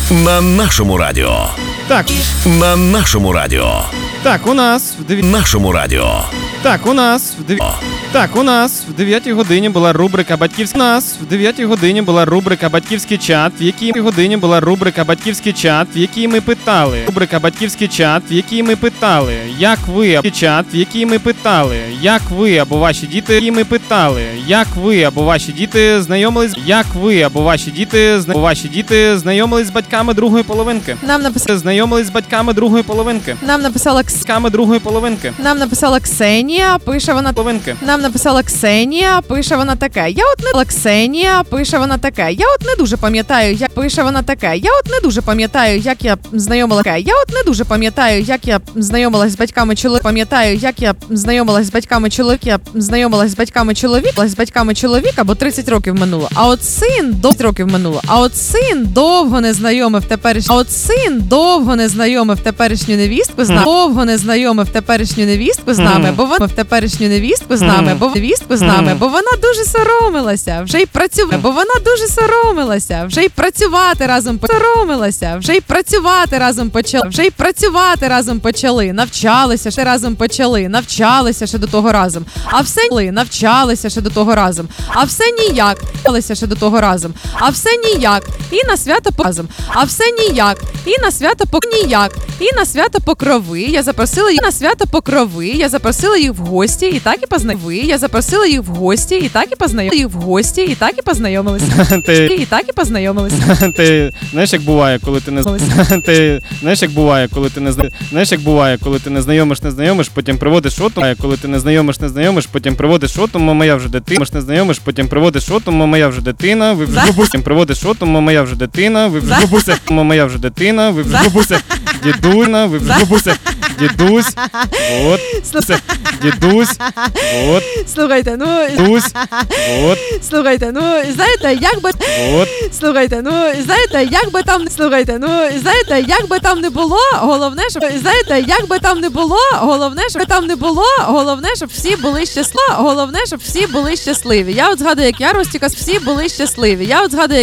На нашому радіо. Так. На нашому радіо. Так, у нас в Нашому радіо. Так, у нас в Так, у нас в 9 годині була рубрика «Батьківський». У нас в 9 годині була рубрика «Батьківський чат», в якій годині була рубрика «Батьківський чат», в якій ми питали. Рубрика «Батьківський чат», в якій ми питали, як ви, чат, в якій ми питали, як ви або ваші діти, які ми питали, як ви або ваші діти знайомились, як ви або ваші діти знайомились з батьками другої половинки. Нам написали Знайомились з батьками другої половинки. Нам написала Батьками другої половинки. Нам написала Ксенія, пише вона Половинки. Нам написала Ксенія, пише вона таке. Я от не Ксенія, пише вона таке. Я от не дуже пам'ятаю, як пише вона таке. Я от не дуже пам'ятаю, як я знайомилася. Я от не дуже пам'ятаю, як я знайомилась з батьками чоловіка. Пам'ятаю, як я знайомилась з батьками чоловіка. Я знайомилась з батьками чоловіка, бо 30 років минуло. А от син до 30 років минуло. А от син довго не знайомив теперішню невістку з нами. Довго не знайомив теперішню невістку з нами, бо вона теперішню невістку з нами, бо вона дуже соромилася. Вже й працювати, бо вона дуже соромилася. Вже й працювати разом соромилася. Вже й працювати разом почали. Навчалися ще разом почали. Навчалися ще до того разом. А все навчалися ще до того разом. А все ніяк. Навчалися ще до того разом. А все ніяк. І на свято разом. А все ніяк. І на свято Покрови. Я запросила їх на свято Покрови. Я запросила їх в гості і так і познайомилися. Я запросила їх в гості і так і познайомилися. Ти знаєш, як буває, коли ти не знаєш, як буває, коли ти не знайомиш, потім приводиш шоту. Коли ти не знайомиш, потім приводиш шоту, моя вже дитина. Не знайомиш, потім приводиш шоту, моя вже дитина. Ви вже бабуся. Приводиш шоту, моя вже дитина. Ви вже бабуся. Моя вже дитина. Ви вже бабуся. Дідуна, ви вже бабуся. Дідусь. От. Дідусь. От. Слухайте, знаєте, як би там не було, головне, щоб всі були щасливі. Я от згадую, як я Ростіка, всі були щасливі.